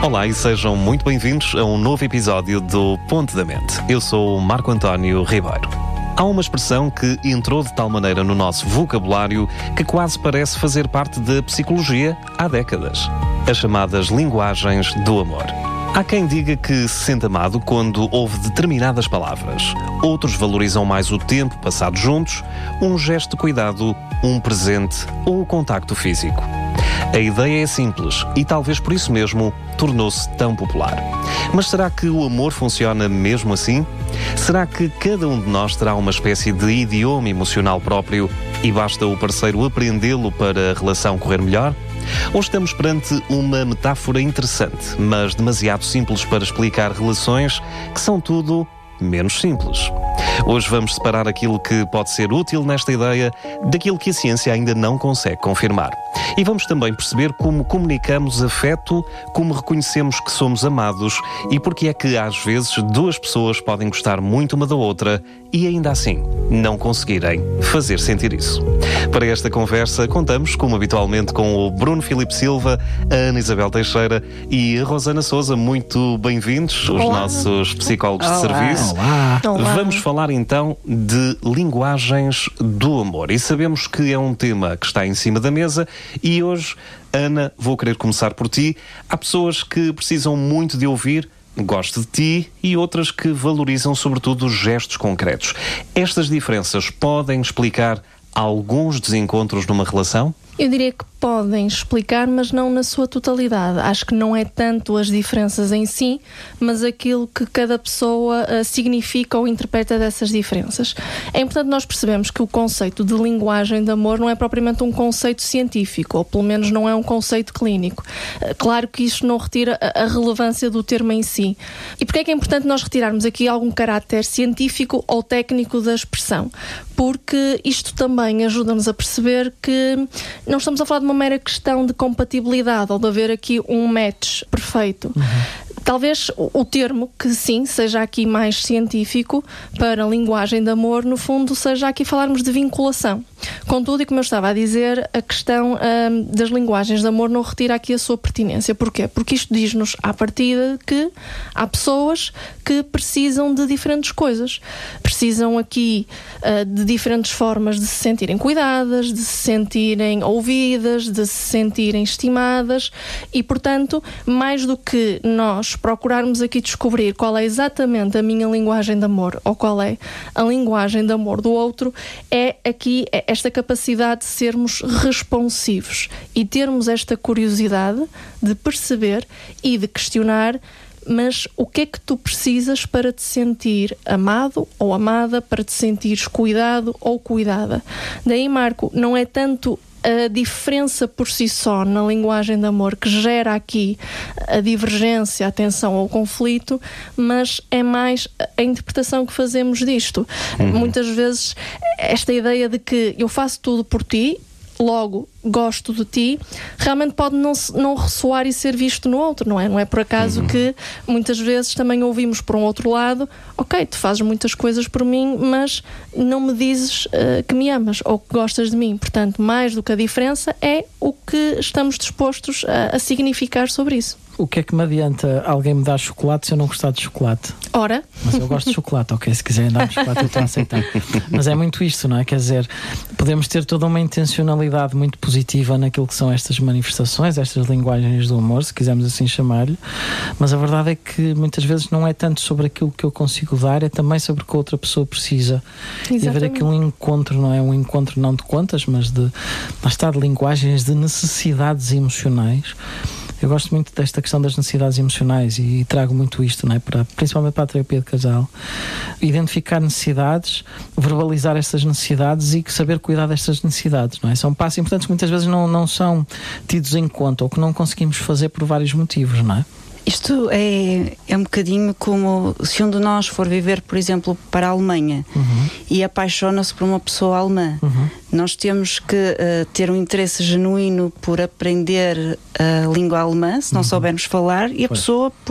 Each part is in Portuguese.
Olá e sejam muito bem-vindos a um novo episódio do Ponto da Mente. Eu sou o Marco António Ribeiro. Há uma expressão que entrou de tal maneira no nosso vocabulário que quase parece fazer parte da psicologia há décadas. As chamadas linguagens do amor. Há quem diga que se sente amado quando ouve determinadas palavras. Outros valorizam mais o tempo passado juntos, um gesto de cuidado, um presente ou o contacto físico. A ideia é simples e talvez por isso mesmo tornou-se tão popular. Mas será que o amor funciona mesmo assim? Será que cada um de nós terá uma espécie de idioma emocional próprio e basta o parceiro aprendê-lo para a relação correr melhor? Ou estamos perante uma metáfora interessante, mas demasiado simples para explicar relações que são tudo menos simples? Hoje vamos separar aquilo que pode ser útil nesta ideia daquilo que a ciência ainda não consegue confirmar. E vamos também perceber como comunicamos afeto, como reconhecemos que somos amados e porque é que às vezes duas pessoas podem gostar muito uma da outra e ainda assim não conseguirem fazer sentir isso. Para esta conversa contamos, como habitualmente, com o Bruno Filipe Silva, a Ana Isabel Teixeira e a Rosana Sousa. Muito bem-vindos, os nossos psicólogos de serviço. Olá. Vamos falar então de linguagens do amor e sabemos que é um tema que está em cima da mesa e hoje, Ana, vou querer começar por ti. Há pessoas que precisam muito de ouvir "gosto de ti" e outras que valorizam sobretudo os gestos concretos. Estas diferenças podem explicar alguns desencontros numa relação? Eu diria que podem explicar, mas não na sua totalidade. Acho que não é tanto as diferenças em si, mas aquilo que cada pessoa significa ou interpreta dessas diferenças. É importante nós percebermos que o conceito de linguagem de amor não é propriamente um conceito científico, ou pelo menos não é um conceito clínico. Claro que isto não retira a relevância do termo em si. E porquê é que é importante nós retirarmos aqui algum caráter científico ou técnico da expressão? Porque isto também ajuda-nos a perceber que não estamos a falar de uma mera questão de compatibilidade ou de haver aqui um match perfeito. Talvez o termo, que sim, seja aqui mais científico para a linguagem de amor, no fundo seja aqui falarmos de vinculação. Contudo, e como eu estava a dizer, a questão das linguagens de amor não retira aqui a sua pertinência. Porquê? Porque isto diz-nos à partida que há pessoas que precisam de diferentes coisas. Precisam aqui de diferentes formas de se sentirem cuidadas, de se sentirem ouvidas, de se sentirem estimadas e, portanto, mais do que nós procurarmos aqui descobrir qual é exatamente a minha linguagem de amor ou qual é a linguagem de amor do outro, é aqui esta capacidade de sermos responsivos e termos esta curiosidade de perceber e de questionar: mas o que é que tu precisas para te sentir amado ou amada, para te sentires cuidado ou cuidada? Daí, Marco, não é tanto a diferença por si só na linguagem de amor que gera aqui a divergência, a tensão ou o conflito, mas é mais a interpretação que fazemos disto. Muitas vezes esta ideia de que eu faço tudo por ti, logo gosto de ti, realmente pode não ressoar e ser visto no outro, não é? Não é por acaso que muitas vezes também ouvimos por um outro lado: ok, tu fazes muitas coisas por mim, mas não me dizes que me amas ou que gostas de mim. Portanto, mais do que a diferença é o que estamos dispostos a significar sobre isso. O que é que me adianta alguém me dar chocolate se eu não gostar de chocolate? Ora? Mas eu gosto de chocolate, ok, se quiserem dar-me chocolate eu estou a aceitar. Mas é muito isto, não é? Quer dizer, podemos ter toda uma intencionalidade muito positiva naquilo que são estas manifestações, estas linguagens do amor, se quisermos assim chamar-lhe, mas a verdade é que muitas vezes não é tanto sobre aquilo que eu consigo dar, é também sobre o que a outra pessoa precisa. Exatamente. E haver aqui um encontro, não é? Um encontro não de contas, mas de linguagens de necessidades emocionais. Eu gosto muito desta questão das necessidades emocionais e trago muito isto, não é? Principalmente para a terapia de casal. Identificar necessidades, verbalizar estas necessidades e saber cuidar destas necessidades, não é? São passos importantes que muitas vezes não são tidos em conta ou que não conseguimos fazer por vários motivos, não é? Isto é um bocadinho como se um de nós for viver, por exemplo, para a Alemanha e apaixona-se por uma pessoa alemã. Nós temos que ter um interesse genuíno por aprender a língua alemã, se não soubermos falar, e a pessoa por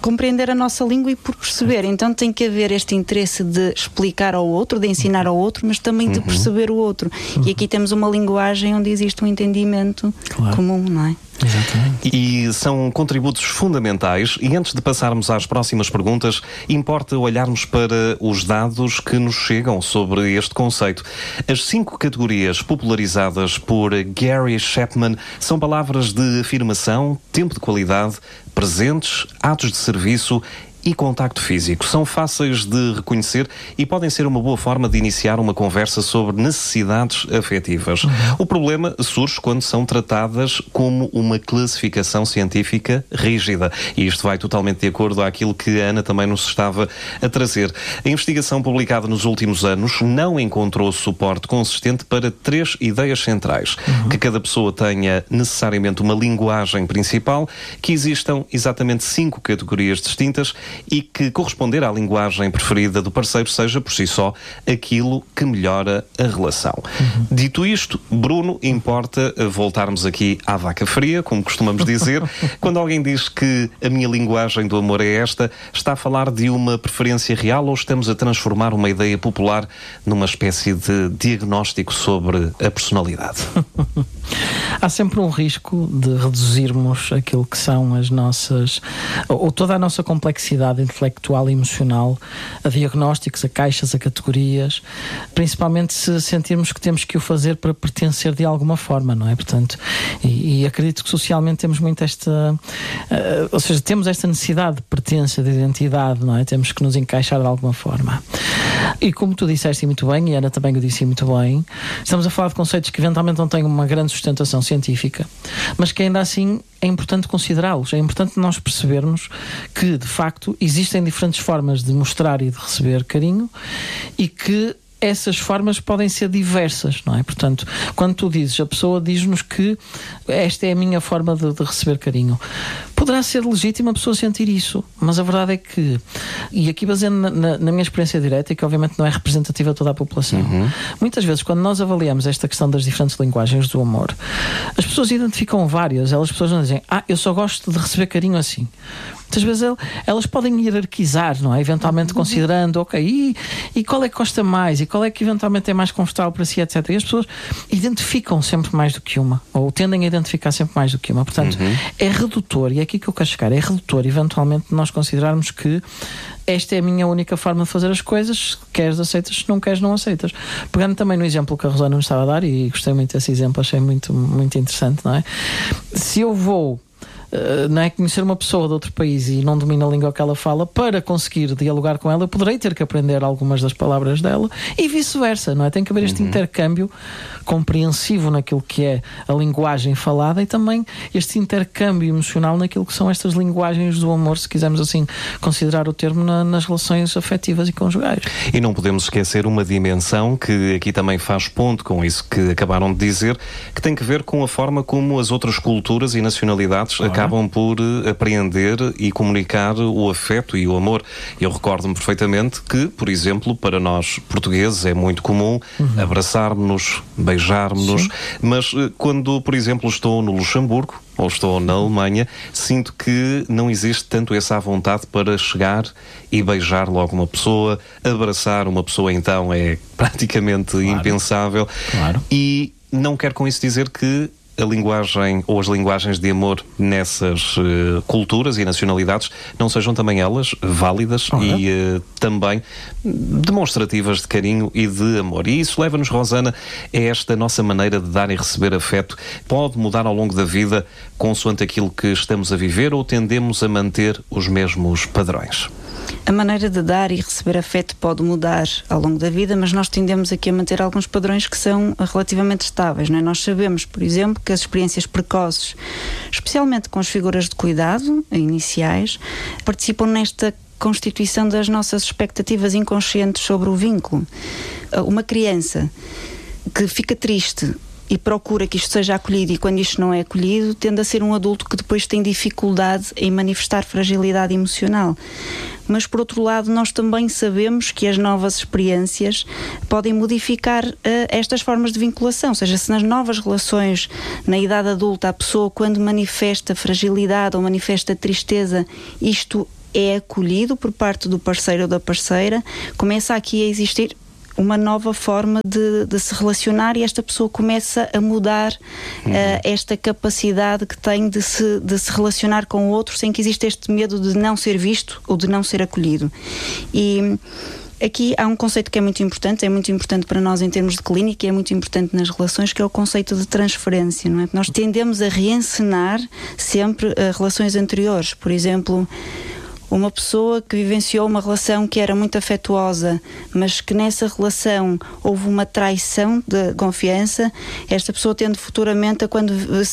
compreender a nossa língua e por perceber. Então tem que haver este interesse de explicar ao outro, de ensinar ao outro, mas também de perceber o outro. E aqui temos uma linguagem onde existe um entendimento comum, não é? Exatamente. E são contributos fundamentais. E antes de passarmos às próximas perguntas, importa olharmos para os dados que nos chegam sobre este conceito. As 5 categorias popularizadas por Gary Chapman são palavras de afirmação, tempo de qualidade, presentes, atos de serviço e contacto físico. São fáceis de reconhecer e podem ser uma boa forma de iniciar uma conversa sobre necessidades afetivas. O problema surge quando são tratadas como uma classificação científica rígida. E isto vai totalmente de acordo àquilo que a Ana também nos estava a trazer. A investigação publicada nos últimos anos não encontrou suporte consistente para 3 ideias centrais. Que cada pessoa tenha necessariamente uma linguagem principal, que existam exatamente 5 categorias distintas e que corresponder à linguagem preferida do parceiro seja, por si só, aquilo que melhora a relação. Dito isto, Bruno, importa voltarmos aqui à vaca fria, como costumamos dizer. Quando alguém diz que a minha linguagem do amor é esta, está a falar de uma preferência real ou estamos a transformar uma ideia popular numa espécie de diagnóstico sobre a personalidade? Há sempre um risco de reduzirmos aquilo que são as nossas, ou toda a nossa complexidade intelectual e emocional, a diagnósticos, a caixas, a categorias, principalmente se sentirmos que temos que o fazer para pertencer de alguma forma, não é? Portanto, e acredito que socialmente temos muito esta, ou seja, temos esta necessidade de pertença, de identidade, não é? Temos que nos encaixar de alguma forma. E como tu disseste muito bem, e a Ana também o disse muito bem, estamos a falar de conceitos que eventualmente não têm uma grande sustentação científica, mas que ainda assim é importante considerá-los. É importante nós percebermos que, de facto, existem diferentes formas de mostrar e de receber carinho e que essas formas podem ser diversas, não é? Portanto, quando tu dizes, a pessoa diz-nos que esta é a minha forma de receber carinho. Poderá ser legítimo a pessoa sentir isso, mas a verdade é que, e aqui baseando na minha experiência direta, e que obviamente não é representativa de toda a população, muitas vezes quando nós avaliamos esta questão das diferentes linguagens do amor, as pessoas identificam várias, as pessoas não dizem, eu só gosto de receber carinho assim. Muitas vezes elas podem hierarquizar, não é? Eventualmente considerando, ok, e qual é que gosta mais? E qual é que eventualmente é mais confortável para si, etc. E as pessoas identificam sempre mais do que uma, ou tendem a identificar sempre mais do que uma. Portanto, é redutor, e é aqui que eu quero chegar, é redutor, eventualmente, nós considerarmos que esta é a minha única forma de fazer as coisas, queres aceitas, se não queres não aceitas. Pegando também no exemplo que a Rosana nos estava a dar, e gostei muito desse exemplo, achei muito, muito interessante, não é? Se eu vou não é, conhecer uma pessoa de outro país e não domino a língua que ela fala, para conseguir dialogar com ela, eu poderei ter que aprender algumas das palavras dela e vice-versa, não é? Tem que haver este intercâmbio compreensivo naquilo que é a linguagem falada e também este intercâmbio emocional naquilo que são estas linguagens do amor, se quisermos assim considerar o termo, nas relações afetivas e conjugais. E não podemos esquecer uma dimensão que aqui também faz ponto com isso que acabaram de dizer, que tem que ver com a forma como as outras culturas e nacionalidades acabam por apreender e comunicar o afeto e o amor. Eu recordo-me perfeitamente que, por exemplo, para nós portugueses é muito comum abraçarmos-nos, beijarmos-nos, mas quando, por exemplo, estou no Luxemburgo ou estou na Alemanha, sinto que não existe tanto essa vontade para chegar e beijar logo uma pessoa. Abraçar uma pessoa então é praticamente impensável. E não quero com isso dizer que a linguagem ou as linguagens de amor nessas culturas e nacionalidades não sejam também elas válidas e também demonstrativas de carinho e de amor. E isso leva-nos, Rosana, a esta nossa maneira de dar e receber afeto. Pode mudar ao longo da vida consoante aquilo que estamos a viver ou tendemos a manter os mesmos padrões? A maneira de dar e receber afeto pode mudar ao longo da vida, mas nós tendemos aqui a manter alguns padrões que são relativamente estáveis, não é? Nós sabemos, por exemplo, que as experiências precoces, especialmente com as figuras de cuidado iniciais, participam nesta constituição das nossas expectativas inconscientes sobre o vínculo. Uma criança que fica triste e procura que isto seja acolhido, e quando isto não é acolhido, tende a ser um adulto que depois tem dificuldade em manifestar fragilidade emocional. Mas, por outro lado, nós também sabemos que as novas experiências podem modificar estas formas de vinculação. Ou seja, se nas novas relações, na idade adulta, a pessoa, quando manifesta fragilidade ou manifesta tristeza, isto é acolhido por parte do parceiro ou da parceira, começa aqui a existir uma nova forma de se relacionar, e esta pessoa começa a mudar esta capacidade que tem de se relacionar com o outro, sem que exista este medo de não ser visto ou de não ser acolhido. E aqui há um conceito que é muito importante para nós em termos de clínica, e é muito importante nas relações, que é o conceito de transferência, não é? Nós tendemos a reencenar sempre relações anteriores. Por exemplo, uma pessoa que vivenciou uma relação que era muito afetuosa, mas que nessa relação houve uma traição de confiança, esta pessoa tende futuramente, quando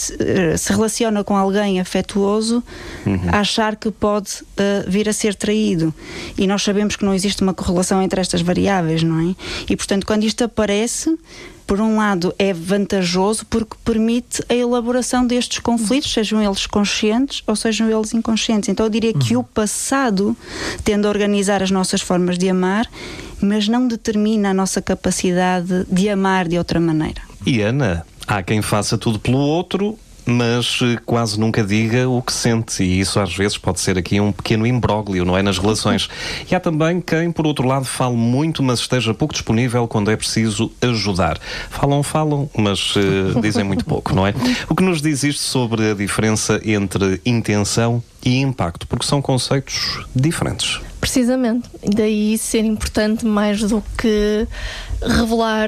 se relaciona com alguém afetuoso, a achar que pode vir a ser traído. E nós sabemos que não existe uma correlação entre estas variáveis, não é? E, portanto, quando isto aparece, por um lado é vantajoso porque permite a elaboração destes conflitos, sejam eles conscientes ou sejam eles inconscientes. Então eu diria que o passado tende a organizar as nossas formas de amar, mas não determina a nossa capacidade de amar de outra maneira. E Ana, há quem faça tudo pelo outro, mas quase nunca diga o que sente, e isso às vezes pode ser aqui um pequeno imbróglio, não é, nas relações. E há também quem, por outro lado, fale muito, mas esteja pouco disponível quando é preciso ajudar. Falam, mas dizem muito pouco, não é? O que nos diz isto sobre a diferença entre intenção e impacto? Porque são conceitos diferentes. Precisamente, daí ser importante mais do que revelar,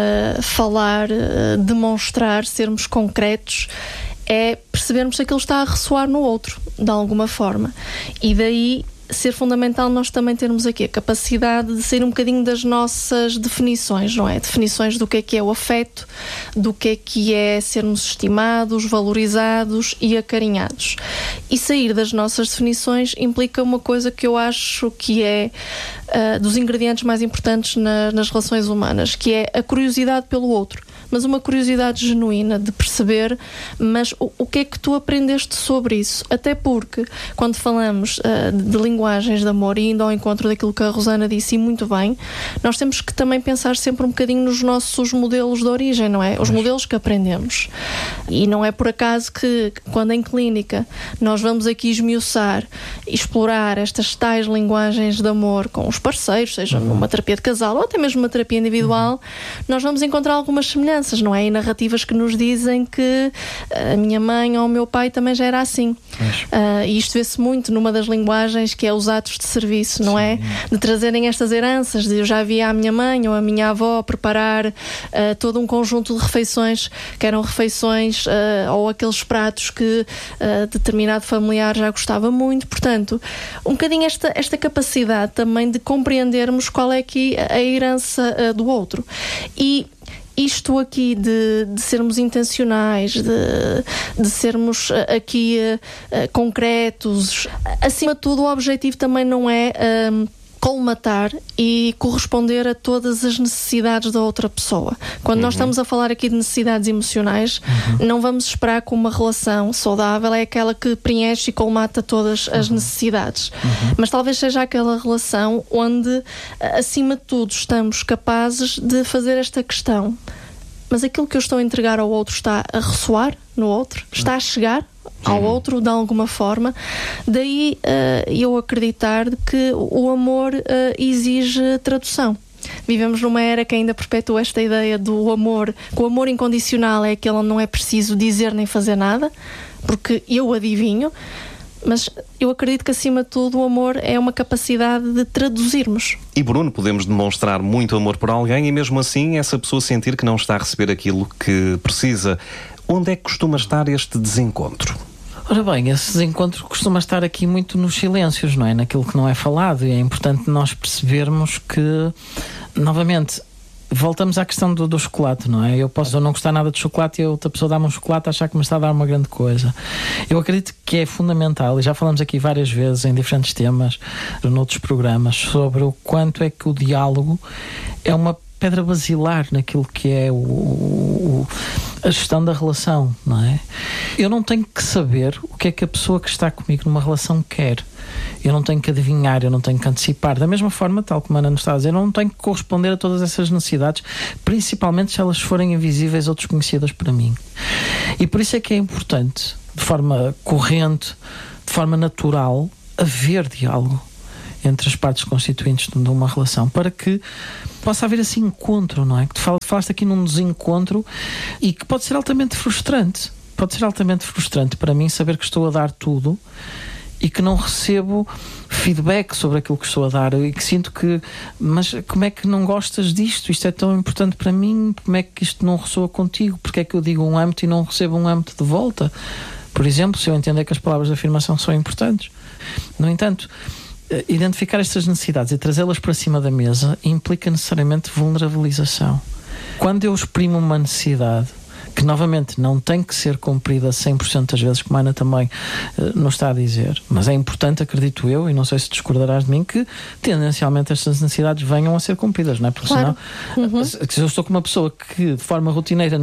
falar, demonstrar, sermos concretos, é percebermos se aquilo está a ressoar no outro, de alguma forma. E daí ser fundamental nós também termos aqui a capacidade de sair um bocadinho das nossas definições, não é? Definições do que é o afeto, do que é sermos estimados, valorizados e acarinhados. E sair das nossas definições implica uma coisa que eu acho que é dos ingredientes mais importantes nas relações humanas, que é a curiosidade pelo outro. Mas uma curiosidade genuína de perceber, mas o que é que tu aprendeste sobre isso? Até porque, quando falamos de linguagens de amor, e indo ao encontro daquilo que a Rosana disse, e muito bem, nós temos que também pensar sempre um bocadinho nos nossos modelos de origem, não é? Os modelos que aprendemos. E não é por acaso que, quando em clínica, nós vamos aqui esmiuçar, explorar estas tais linguagens de amor com os parceiros, seja numa terapia de casal ou até mesmo uma terapia individual, nós vamos encontrar algumas semelhanças, não é? E narrativas que nos dizem que a minha mãe ou o meu pai também já era assim. E isto vê-se muito numa das linguagens, que é os atos de serviço, não é? De trazerem estas heranças, de eu já via a minha mãe ou a minha avó preparar todo um conjunto de refeições, que eram refeições ou aqueles pratos que determinado familiar já gostava muito. Portanto, um bocadinho esta capacidade também de compreendermos qual é aqui a herança do outro. E isto aqui de sermos intencionais, de sermos aqui concretos, acima de tudo o objetivo também não é colmatar e corresponder a todas as necessidades da outra pessoa. Quando nós estamos a falar aqui de necessidades emocionais, não vamos esperar que uma relação saudável é aquela que preenche e colmata todas as necessidades. Mas talvez seja aquela relação onde, acima de tudo, estamos capazes de fazer esta questão. Mas aquilo que eu estou a entregar ao outro está a ressoar no outro? Está a chegar ao outro de alguma forma? Daí eu acreditar que o amor exige tradução. Vivemos numa era que ainda perpetua esta ideia do amor, que o amor incondicional é aquele onde não é preciso dizer nem fazer nada, porque eu adivinho. Mas eu acredito que, acima de tudo, o amor é uma capacidade de traduzirmos. E, Bruno, podemos demonstrar muito amor por alguém e, mesmo assim, essa pessoa sentir que não está a receber aquilo que precisa. Onde é que costuma estar este desencontro? Ora bem, esse desencontro costuma estar aqui muito nos silêncios, não é? Naquilo que não é falado. E é importante nós percebermos que, novamente, voltamos à questão do chocolate, não é? Eu posso não gostar nada de chocolate e a outra pessoa dá-me um chocolate a achar que me está a dar uma grande coisa. Eu acredito que é fundamental, e já falamos aqui várias vezes em diferentes temas, noutros programas, sobre o quanto é que o diálogo é uma pedra basilar naquilo que é a gestão da relação, não é? Eu não tenho que saber o que é que a pessoa que está comigo numa relação quer. Eu não tenho que adivinhar, eu não tenho que antecipar. Da mesma forma, tal como a Ana nos está a dizer, eu não tenho que corresponder a todas essas necessidades, principalmente se elas forem invisíveis ou desconhecidas para mim. E por isso é que é importante, de forma corrente, de forma natural, haver diálogo entre as partes constituintes de uma relação, para que possa haver esse encontro, não é? Que tu falaste aqui num desencontro e que pode ser altamente frustrante. Pode ser altamente frustrante para mim saber que estou a dar tudo e que não recebo feedback sobre aquilo que estou a dar e que sinto que, mas como é que não gostas disto? Isto é tão importante para mim, como é que isto não ressoa contigo? Porque é que eu digo um âmbito e não recebo um âmbito de volta? Por exemplo, se eu entender que as palavras de afirmação são importantes. No entanto, identificar estas necessidades e trazê-las para cima da mesa implica necessariamente vulnerabilização. Quando eu exprimo uma necessidade que novamente não tem que ser cumprida 100% das vezes, como a Ana também nos está a dizer, mas é importante, acredito eu, e não sei se discordarás de mim, que tendencialmente estas necessidades venham a ser cumpridas, não é? Porque senão, se eu estou com uma pessoa que de forma rotineira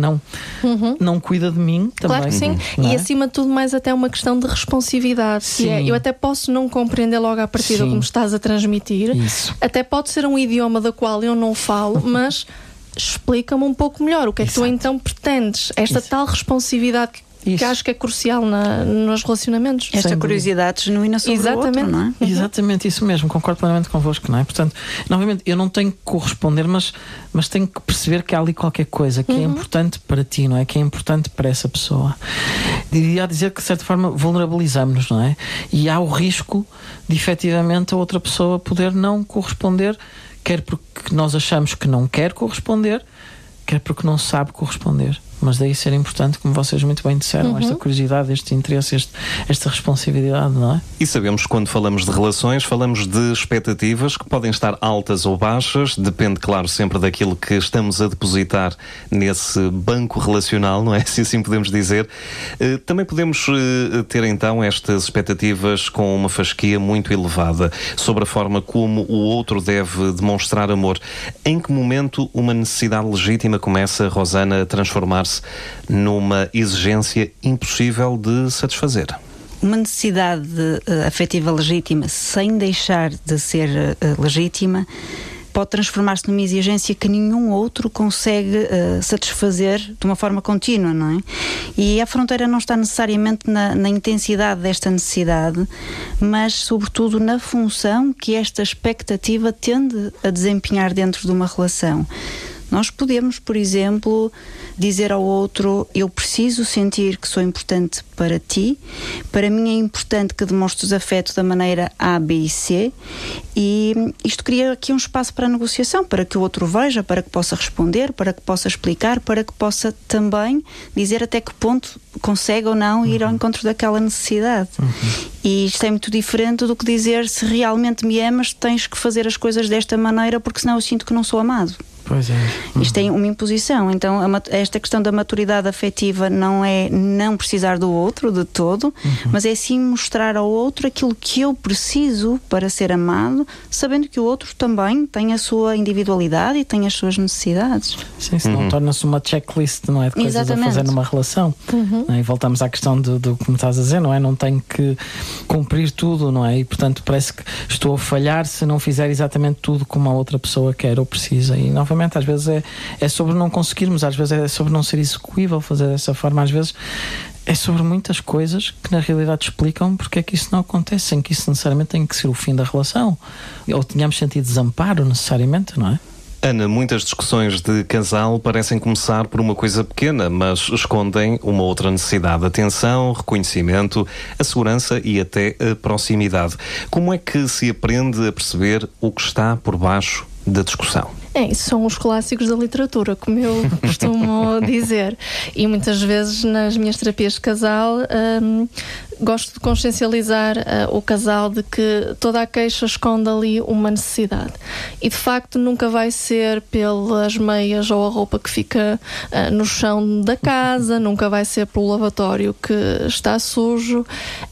não cuida de mim, também... Claro que sim, e acima de tudo mais até uma questão de responsividade, que é, eu até posso não compreender logo à partida como estás a transmitir, até pode ser um idioma da qual eu não falo, mas... explica-me um pouco melhor o que é que tu então pretendes, esta tal responsividade que acho que é crucial nos relacionamentos. Esta curiosidade genuína sobre o outro, não é? Exatamente, isso mesmo, concordo plenamente convosco, não é? Portanto, novamente, eu não tenho que corresponder, mas tenho que perceber que há ali qualquer coisa que é importante para ti, não é? Que é importante para essa pessoa. Diria dizer que, de certa forma, vulnerabilizamos-nos, não é? E há o risco de, efetivamente, a outra pessoa poder não corresponder, quer porque nós achamos que não quer corresponder, quer porque não sabe corresponder. Mas daí ser importante, como vocês muito bem disseram, esta curiosidade, este interesse, esta responsabilidade, não é? E sabemos que quando falamos de relações, falamos de expectativas que podem estar altas ou baixas, depende, claro, sempre daquilo que estamos a depositar nesse banco relacional, não é? Se assim podemos dizer. Também podemos ter então estas expectativas com uma fasquia muito elevada sobre a forma como o outro deve demonstrar amor. Em que momento uma necessidade legítima começa, Rosana, a transformar-se numa exigência impossível de satisfazer? Uma necessidade afetiva legítima, sem deixar de ser legítima, pode transformar-se numa exigência que nenhum outro consegue satisfazer de uma forma contínua, não é? E a fronteira não está necessariamente na intensidade desta necessidade, mas sobretudo na função que esta expectativa tende a desempenhar dentro de uma relação. Nós podemos, por exemplo, dizer ao outro: eu preciso sentir que sou importante para ti, para mim é importante que demonstres afeto da maneira A, B e C, e isto cria aqui um espaço para a negociação, para que o outro veja, para que possa responder, para que possa explicar, para que possa também dizer até que ponto consegue ou não ir ao encontro daquela necessidade. E isto é muito diferente do que dizer: se realmente me amas, tens que fazer as coisas desta maneira, porque senão eu sinto que não sou amado. Pois é. Isto é uma imposição. Então esta questão da maturidade afetiva não é não precisar do outro de todo, mas é sim mostrar ao outro aquilo que eu preciso para ser amado, sabendo que o outro também tem a sua individualidade e tem as suas necessidades. Sim, senão torna-se uma checklist, não é? De coisas a fazer numa relação. Não é? E voltamos à questão do como estás a dizer, não é? Não tenho que cumprir tudo, não é? E portanto parece que estou a falhar se não fizer exatamente tudo como a outra pessoa quer ou precisa. E novamente às vezes é sobre não conseguirmos, às vezes é sobre não ser execuível fazer dessa forma, às vezes é sobre muitas coisas que na realidade explicam porque é que isso não acontece, sem que isso necessariamente tenha que ser o fim da relação ou tenhamos sentido desamparo necessariamente, não é? Ana, muitas discussões de casal parecem começar por uma coisa pequena, mas escondem uma outra necessidade: atenção, reconhecimento, a segurança e até a proximidade. Como é que se aprende a perceber o que está por baixo da discussão? Isso são os clássicos da literatura, como eu costumo dizer. E muitas vezes nas minhas terapias de casal gosto de consciencializar o casal de que toda a queixa esconde ali uma necessidade. E de facto nunca vai ser pelas meias ou a roupa que fica no chão da casa, nunca vai ser pelo lavatório que está sujo.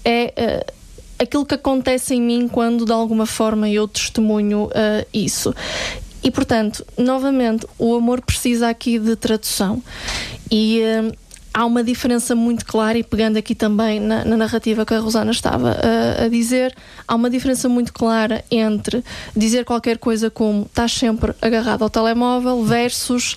É aquilo que acontece em mim quando de alguma forma eu testemunho isso. E, portanto, novamente, o amor precisa aqui de tradução. E há uma diferença muito clara, e pegando aqui também na narrativa que a Rosana estava a dizer, há uma diferença muito clara entre dizer qualquer coisa como estás sempre agarrado ao telemóvel versus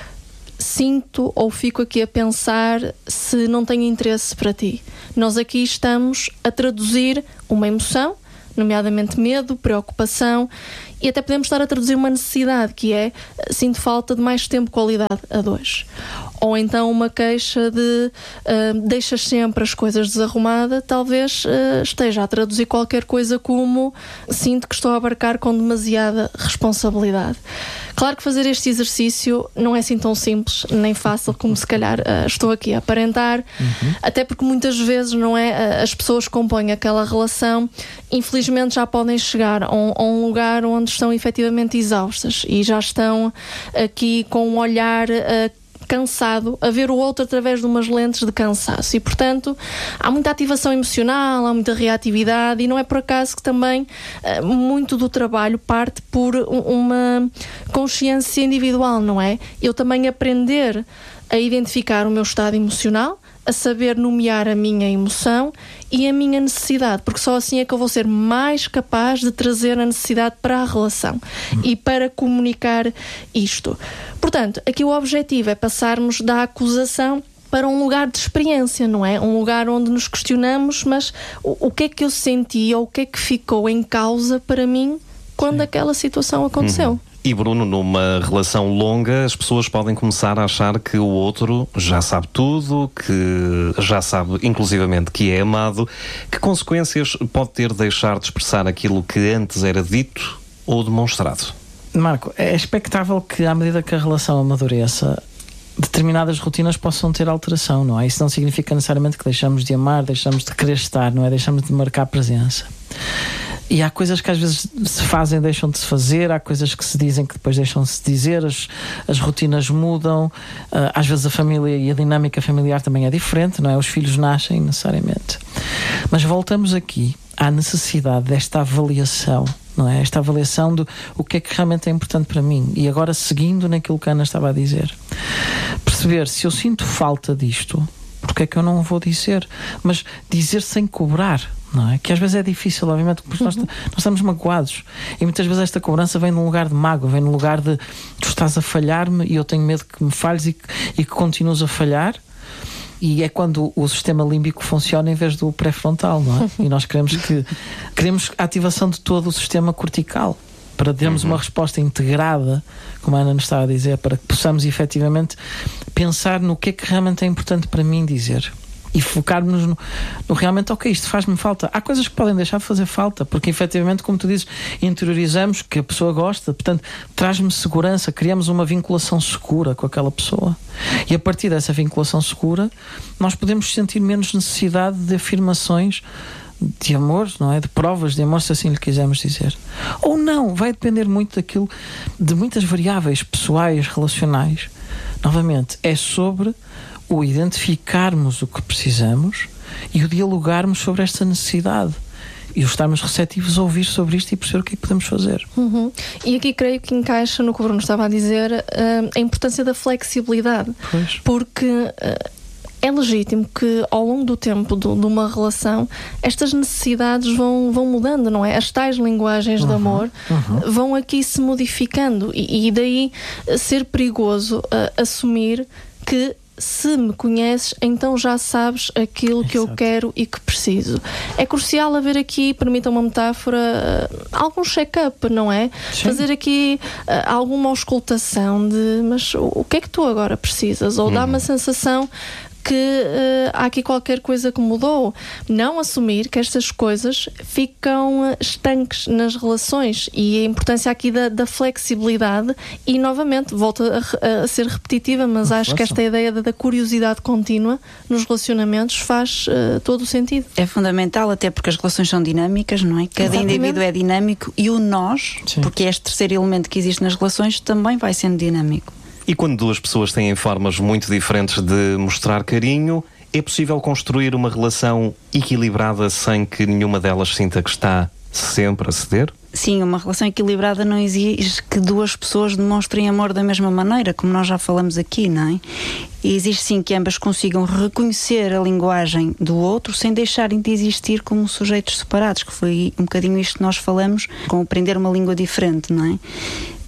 sinto ou fico aqui a pensar se não tenho interesse para ti. Nós aqui estamos a traduzir uma emoção, nomeadamente medo, preocupação, e até podemos estar a traduzir uma necessidade, que é: sinto falta de mais tempo de qualidade a dois. Ou então uma queixa de deixas sempre as coisas desarrumadas, talvez esteja a traduzir qualquer coisa como: sinto que estou a abarcar com demasiada responsabilidade. Claro que fazer este exercício não é assim tão simples nem fácil como se calhar estou aqui a aparentar, até porque muitas vezes, não é, as pessoas que compõem aquela relação, infelizmente, já podem chegar a um lugar onde estão efetivamente exaustas e já estão aqui com um olhar cansado, a ver o outro através de umas lentes de cansaço, e portanto há muita ativação emocional, há muita reatividade, e não é por acaso que também muito do trabalho parte por uma consciência individual, não é? Eu também aprender a identificar o meu estado emocional, a saber nomear a minha emoção e a minha necessidade, porque só assim é que eu vou ser mais capaz de trazer a necessidade para a relação e para comunicar isto. Portanto, aqui o objetivo é passarmos da acusação para um lugar de experiência, não é? Um lugar onde nos questionamos, mas o que é que eu senti ou o que é que ficou em causa para mim quando aquela situação aconteceu? E Bruno, numa relação longa, as pessoas podem começar a achar que o outro já sabe tudo, que já sabe inclusivamente que é amado. Que consequências pode ter deixar de expressar aquilo que antes era dito ou demonstrado? Marco, é expectável que, à medida que a relação amadureça, determinadas rotinas possam ter alteração, não é? Isso não significa necessariamente que deixamos de amar, deixamos de querer estar, não é? Deixamos de marcar presença. E há coisas que às vezes se fazem, deixam de se fazer, há coisas que se dizem que depois deixam-se de dizer, as rotinas mudam, às vezes a família e a dinâmica familiar também é diferente, não é? Os filhos nascem necessariamente. Mas voltamos aqui à necessidade desta avaliação, não é? Esta avaliação do o que é que realmente é importante para mim. E agora, seguindo naquilo que a Ana estava a dizer, perceber se eu sinto falta disto, porque é que eu não vou dizer? Mas dizer sem cobrar, não é? Que às vezes é difícil, obviamente, porque nós estamos magoados. E muitas vezes esta cobrança vem num lugar de mágoa, vem num lugar de tu estás a falhar-me e eu tenho medo que me falhes e que continues a falhar. E é quando o sistema límbico funciona em vez do pré-frontal, não é? E nós queremos a ativação de todo o sistema cortical para termos uma resposta integrada, como a Ana nos estava a dizer, para que possamos efetivamente pensar no que é que realmente é importante para mim dizer. E focarmos no realmente, ok, isto faz-me falta. Há coisas que podem deixar de fazer falta, porque efetivamente, como tu dizes, interiorizamos que a pessoa gosta, portanto, traz-me segurança, criamos uma vinculação segura com aquela pessoa. E a partir dessa vinculação segura, nós podemos sentir menos necessidade de afirmações de amor, não é? De provas de amor, se assim lhe quisermos dizer. Ou não, vai depender muito daquilo, de muitas variáveis pessoais, relacionais. Novamente, é sobre o identificarmos o que precisamos e o dialogarmos sobre esta necessidade e o estarmos receptivos a ouvir sobre isto e perceber o que é que podemos fazer. E aqui creio que encaixa no que o Bruno estava a dizer, a importância da flexibilidade. Pois. Porque é legítimo que ao longo do tempo de uma relação estas necessidades vão mudando, não é? As tais linguagens de amor vão aqui se modificando e daí ser perigoso assumir que se me conheces, então já sabes aquilo que eu quero e que preciso. É crucial haver aqui, permita uma metáfora, algum check-up, não é? Sim. Fazer aqui alguma auscultação de, mas o que é que tu agora precisas? Ou dá uma sensação que há aqui qualquer coisa que mudou. Não assumir que estas coisas ficam estanques nas relações, e a importância aqui da flexibilidade, e novamente volto a ser repetitiva, mas acho que esta ideia da curiosidade contínua nos relacionamentos faz todo o sentido. É fundamental, até porque as relações são dinâmicas, não é? Cada indivíduo é dinâmico e o nós, porque é este terceiro elemento que existe nas relações, também vai sendo dinâmico. E quando duas pessoas têm formas muito diferentes de mostrar carinho, é possível construir uma relação equilibrada sem que nenhuma delas sinta que está sempre a ceder? Sim, uma relação equilibrada não exige que duas pessoas demonstrem amor da mesma maneira, como nós já falamos aqui, não é? E exige sim que ambas consigam reconhecer a linguagem do outro sem deixarem de existir como sujeitos separados, que foi um bocadinho isto que nós falamos com aprender uma língua diferente, não é?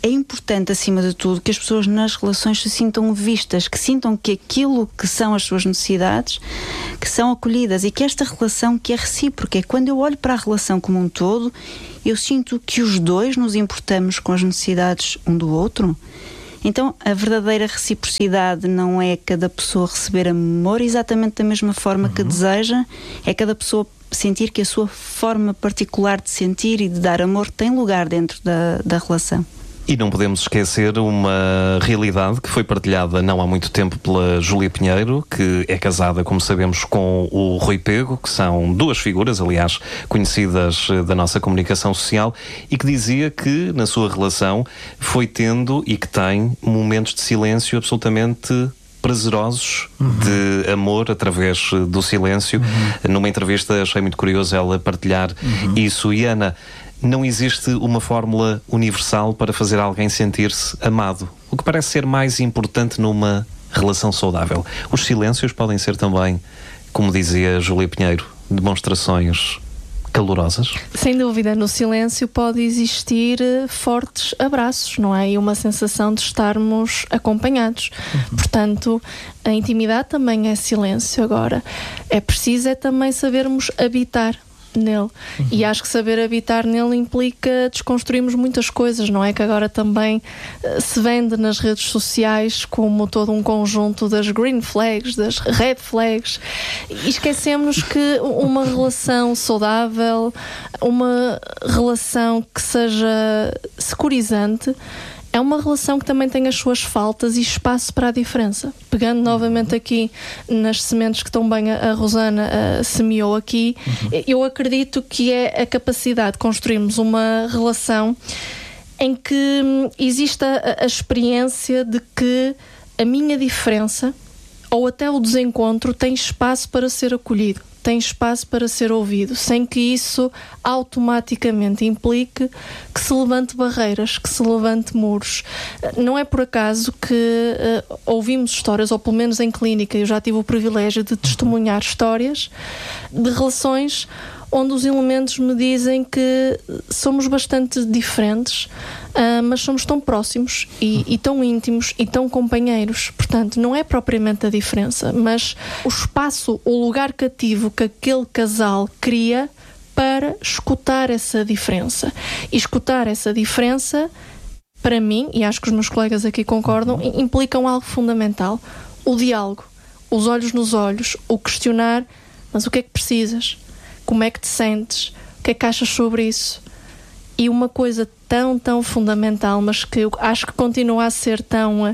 é importante, acima de tudo, que as pessoas nas relações se sintam vistas, que sintam que aquilo que são as suas necessidades, que são acolhidas, e que esta relação que é recíproca, é quando eu olho para a relação como um todo, eu sinto que os dois nos importamos com as necessidades um do outro. Então, a verdadeira reciprocidade não é cada pessoa receber amor exatamente da mesma forma que deseja, é cada pessoa sentir que a sua forma particular de sentir e de dar amor tem lugar dentro da relação. E não podemos esquecer uma realidade que foi partilhada não há muito tempo pela Júlia Pinheiro, que é casada, como sabemos, com o Rui Pego, que são duas figuras, aliás, conhecidas da nossa comunicação social, e que dizia que, na sua relação, foi tendo e que tem momentos de silêncio absolutamente prazerosos, de amor através do silêncio. Numa entrevista achei muito curioso ela partilhar isso. E Ana, não existe uma fórmula universal para fazer alguém sentir-se amado. O que parece ser mais importante numa relação saudável? Os silêncios podem ser também, como dizia Júlia Pinheiro, demonstrações calorosas? Sem dúvida, no silêncio pode existir fortes abraços, não é? E uma sensação de estarmos acompanhados. Portanto, a intimidade também é silêncio. Agora, é preciso também sabermos habitar nele. E acho que saber habitar nele implica desconstruirmos muitas coisas, não é? Que agora também se vende nas redes sociais como todo um conjunto das green flags, das red flags, e esquecemos que uma relação saudável, uma relação que seja securizante, é uma relação que também tem as suas faltas e espaço para a diferença. Pegando novamente aqui nas sementes que tão bem a Rosana semeou aqui, eu acredito que é a capacidade de construirmos uma relação em que exista a experiência de que a minha diferença ou até o desencontro tem espaço para ser acolhido, tem espaço para ser ouvido, sem que isso automaticamente implique que se levante barreiras, que se levante muros. Não é por acaso que ouvimos histórias, ou pelo menos em clínica, eu já tive o privilégio de testemunhar histórias de relações onde os elementos me dizem que somos bastante diferentes, mas somos tão próximos e tão íntimos e tão companheiros. Portanto, não é propriamente a diferença, mas o espaço, o lugar cativo que aquele casal cria para escutar essa diferença. E escutar essa diferença, para mim, e acho que os meus colegas aqui concordam, implicam algo fundamental: o diálogo, os olhos nos olhos, o questionar, mas o que é que precisas? Como é que te sentes? O que é que achas sobre isso? E uma coisa tão fundamental, mas que eu acho que continua a ser tão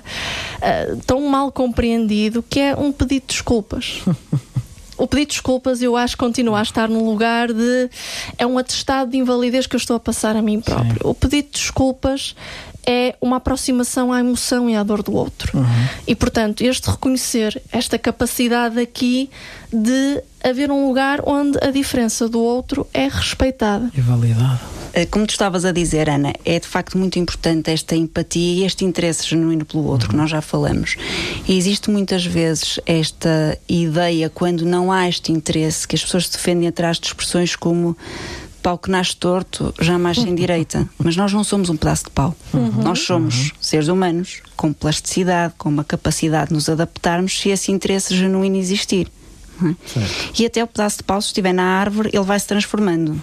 mal compreendido, que é um pedido de desculpas. O pedido de desculpas, eu acho que continua a estar no lugar de... é um atestado de invalidez que eu estou a passar a mim próprio. Sim. O pedido de desculpas é uma aproximação à emoção e à dor do outro. E, portanto, este reconhecer, esta capacidade aqui de haver um lugar onde a diferença do outro é respeitada. E validada. Como tu estavas a dizer, Ana, é de facto muito importante esta empatia e este interesse genuíno pelo outro, que nós já falamos. E existe muitas vezes esta ideia, quando não há este interesse, que as pessoas se defendem atrás de expressões como: pau que nasce torto, jamais sem direita. Mas nós não somos um pedaço de pau. Nós somos seres humanos com plasticidade, com uma capacidade de nos adaptarmos se esse interesse genuíno existir. E até o pedaço de pau, se estiver na árvore, ele vai se transformando.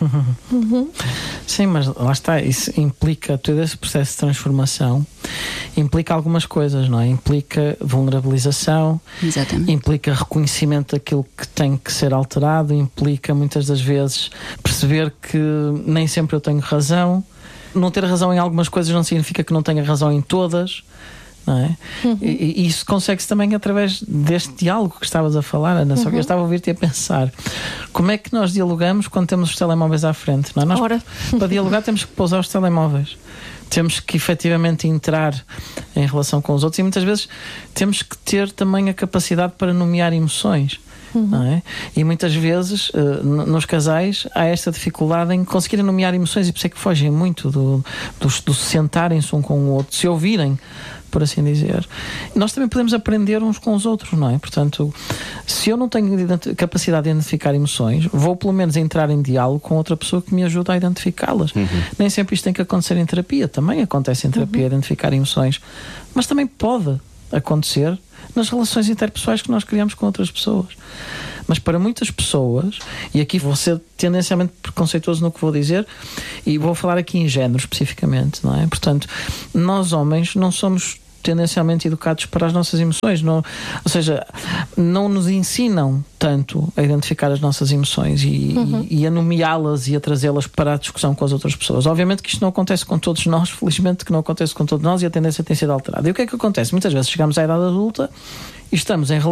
Sim, mas lá está, isso implica, todo esse processo de transformação implica algumas coisas, não é? Implica vulnerabilização. Exatamente. Implica reconhecimento daquilo que tem que ser alterado, implica muitas das vezes perceber que nem sempre eu tenho razão. Não ter razão em algumas coisas não significa que não tenha razão em todas. Não é? E isso consegue-se também através deste diálogo que estavas a falar, Ana. Só que eu estava a ouvir-te a pensar: como é que nós dialogamos quando temos os telemóveis à frente? Não é? Nós, para dialogar, temos que pousar os telemóveis, temos que efetivamente entrar em relação com os outros, e muitas vezes temos que ter também a capacidade para nomear emoções. não é? E muitas vezes nos casais há esta dificuldade em conseguirem nomear emoções, e por isso é que fogem muito do sentarem-se um com o outro, se ouvirem, por assim dizer. Nós também podemos aprender uns com os outros, não é? Portanto, se eu não tenho capacidade de identificar emoções, vou pelo menos entrar em diálogo com outra pessoa que me ajuda a identificá-las. Nem sempre isto tem que acontecer em terapia, também acontece em terapia identificar emoções, mas também pode acontecer nas relações interpessoais que nós criamos com outras pessoas. Mas para muitas pessoas, e aqui vou ser tendencialmente preconceituoso no que vou dizer, e vou falar aqui em género especificamente, não é? Portanto, nós homens não somos tendencialmente educados para as nossas emoções, não, ou seja, não nos ensinam tanto a identificar as nossas emoções e a nomeá-las e a trazê-las para a discussão com as outras pessoas. Obviamente que isto não acontece com todos nós, felizmente que não acontece com todos nós, e a tendência tem sido alterada. E o que é que acontece? Muitas vezes chegamos à idade adulta e estamos em